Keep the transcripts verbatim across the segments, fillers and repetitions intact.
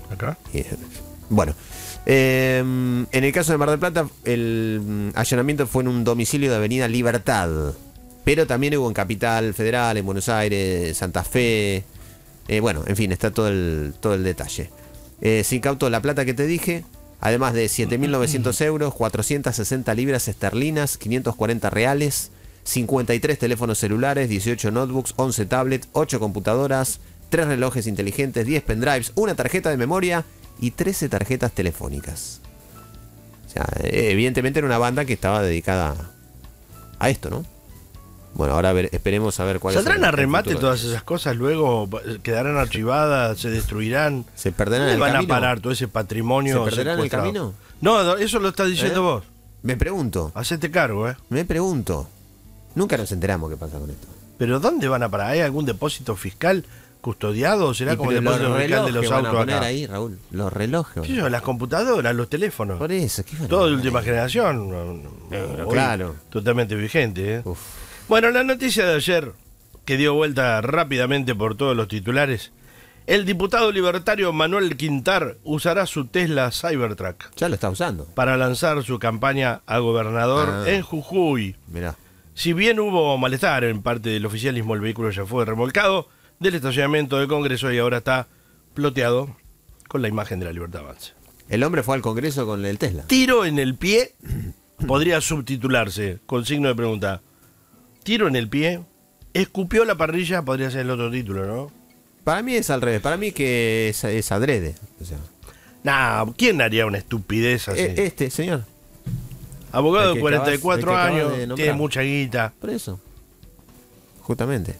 acá. Y, bueno, eh, en el caso de Mar del Plata, el allanamiento fue en un domicilio de Avenida Libertad, pero también hubo en Capital Federal, en Buenos Aires, Santa Fe. Eh, bueno, en fin, está todo el, todo el detalle. Eh, se incautó la plata que te dije, además de siete mil novecientos euros, cuatrocientas sesenta libras esterlinas, quinientos cuarenta reales, cincuenta y tres teléfonos celulares, dieciocho notebooks, once tablets, ocho computadoras, tres relojes inteligentes, diez pendrives, una tarjeta de memoria y trece tarjetas telefónicas. O sea, evidentemente era una banda que estaba dedicada a esto, ¿no? Bueno, ahora ver, esperemos a ver cuál es. ¿Saldrán a remate todas esas cosas luego? ¿Quedarán archivadas? ¿Se destruirán? ¿Se perderán en el van camino? a parar todo ese patrimonio? ¿Se perderán en el camino? No, eso lo estás diciendo ¿Eh? vos. Me pregunto. Hacete cargo, ¿eh? Me pregunto. Nunca nos enteramos qué pasa con esto. ¿Pero dónde van a parar? ¿Hay algún depósito fiscal custodiado? ¿O será Y como el pero depósito los fiscal de los relojes van a autos poner acá? ahí, Raúl. Los relojes. Sí, las computadoras, los teléfonos. Por eso, ¿qué van a Todo de poner última ahí? generación. Pero Hoy claro. Totalmente vigente, ¿eh? Uf. Bueno, la noticia de ayer, que dio vuelta rápidamente por todos los titulares, el diputado libertario Manuel Quintar usará su Tesla Cybertruck Ya lo está usando. para lanzar su campaña a gobernador Ah. en Jujuy. Mirá. Si bien hubo malestar en parte del oficialismo, el vehículo ya fue remolcado del estacionamiento del Congreso y ahora está ploteado con la imagen de la Libertad Avanza. El hombre fue al Congreso con el Tesla. Tiro en el pie podría subtitularse con signo de pregunta. Tiro en el pie, escupió la parrilla, podría ser el otro título, ¿no? Para mí es al revés. Para mí que es, es adrede. O sea, Nah, ¿quién haría una estupidez así? e- este, señor. Abogado el de que cuarenta y cuatro acabas- el que años, acabas de nombrar. tiene mucha guita. Por eso. Justamente.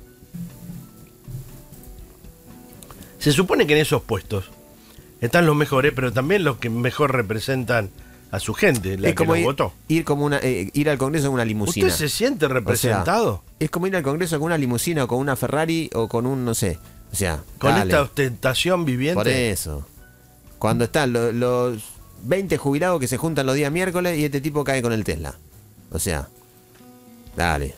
Se supone que en esos puestos están los mejores, pero también los que mejor representan a su gente, la es que como los ir, votó. ir como una eh, ir al Congreso en una limusina. ¿Usted se siente representado? Es como ir al Congreso con una limusina o con una Ferrari o con un, no sé. O sea, con dale. esta ostentación viviente. Por eso. Cuando están lo- los veinte jubilados que se juntan los días miércoles y este tipo cae con el Tesla. O sea, dale.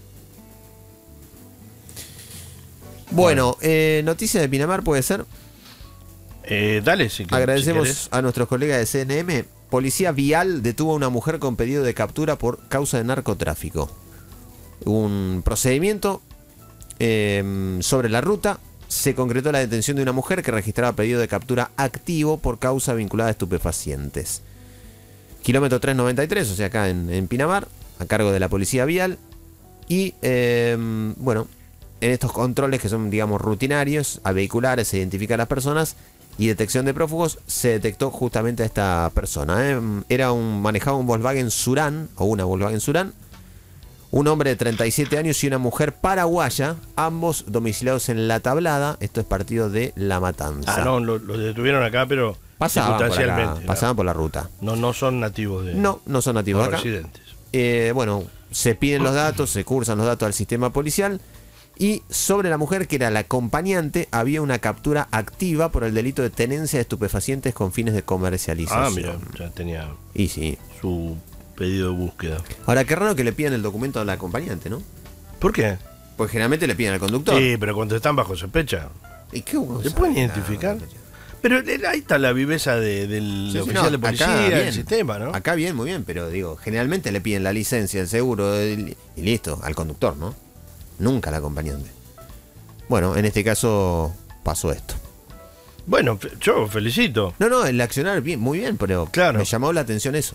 Bueno, eh, noticia de Pinamar puede ser. Eh, dale, si que- Agradecemos si querés. a nuestros colegas de C N M. Policía Vial detuvo a una mujer con pedido de captura por causa de narcotráfico. Un procedimiento eh, sobre la ruta. Se concretó la detención de una mujer que registraba pedido de captura activo por causa vinculada a estupefacientes. Kilómetro trescientos noventa y tres, o sea, acá en, en Pinamar, a cargo de la Policía Vial. Y, eh, bueno, en estos controles que son, digamos, rutinarios, a vehiculares, se identifican a las personas y detección de prófugos, se detectó justamente a esta persona. ¿eh? Era un, manejaba un Volkswagen Surán, o una Volkswagen Surán, un hombre de treinta y siete años y una mujer paraguaya, ambos domiciliados en La Tablada. Esto es partido de La Matanza. Ah, no, lo, lo detuvieron acá, pero pasaban por, acá, circunstancialmente. pasaban por la ruta. No, no son nativos de. No, no son nativos no de acá. residentes. Eh, bueno, se piden los datos, se cursan los datos al sistema policial. Y sobre la mujer, que era la acompañante, había una captura activa por el delito de tenencia de estupefacientes con fines de comercialización. Ah, mira, ya tenía Y sí. su pedido de búsqueda. Ahora, qué raro que le pidan el documento a la acompañante, ¿no? ¿Por qué? Porque generalmente le piden al conductor. Sí, pero cuando están bajo sospecha. ¿Y qué uno ¿Se sabe? pueden identificar? Pero eh, ahí está la viveza de- del Sí, sí, oficial no, de policía, acá del bien. sistema, ¿no? Acá bien, muy bien, pero digo, generalmente le piden la licencia, el seguro el- y listo, al conductor, ¿no? Nunca al acompañante. Bueno, en este caso pasó esto. Bueno, fe- yo felicito. No, no, el accionar bien, muy bien, pero Claro. me llamó la atención eso.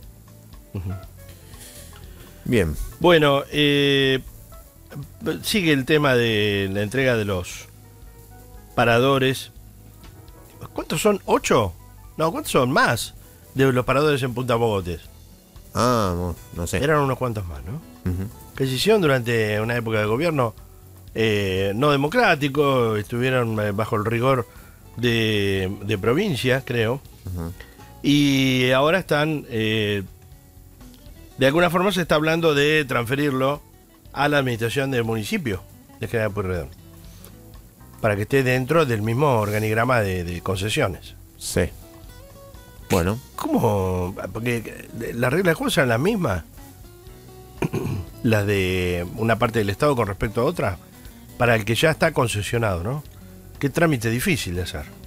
Bien. Bueno, eh, sigue el tema de la entrega de los paradores. ¿Cuántos son? ¿Ocho? No, ¿cuántos son? Más de los paradores en Punta Mogotes. Ah, no, no sé. Eran unos cuantos más, ¿no? Ujú. Que se hicieron durante una época de gobierno eh, no democrático, estuvieron eh, bajo el rigor de, de provincia, creo, Ujú. y ahora están, eh, de alguna forma se está hablando de transferirlo a la administración del municipio de General Pueyrredón, para que esté dentro del mismo organigrama de, de concesiones. Sí. Bueno, ¿Cómo? Porque las reglas de juego son las mismas. Las de una parte del Estado con respecto a otra, para el que ya está concesionado, ¿no? Qué trámite difícil de hacer.